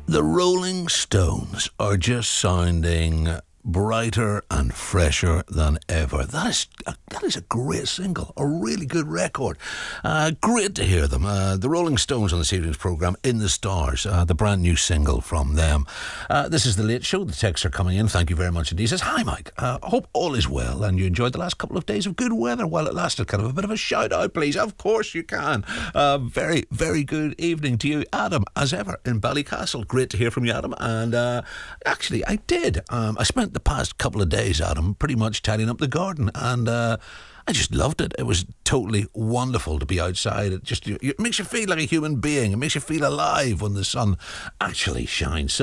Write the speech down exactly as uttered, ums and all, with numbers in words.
The Rolling Stones are just sounding brighter and fresher than ever. That is a, that is a great single, a really good record. Uh, great to hear them. Uh, the Rolling Stones on this evening's programme, In the Stars, uh, the brand new single from them. Uh, this is The Late Show. The texts are coming in. Thank you very much indeed. He says, hi Mike, uh, I hope all is well and you enjoyed the last couple of days of good weather while it lasted. Kind of a bit of a shout out, please. Of course you can. Uh, very, very good evening to you, Adam, as ever, in Ballycastle. Great to hear from you, Adam. And uh, actually, I did. Um, I spent the past couple of days, Adam, pretty much tidying up the garden, and uh, I just loved it. It was totally wonderful to be outside. It just it makes you feel like a human being. It makes you feel alive when the sun actually shines. So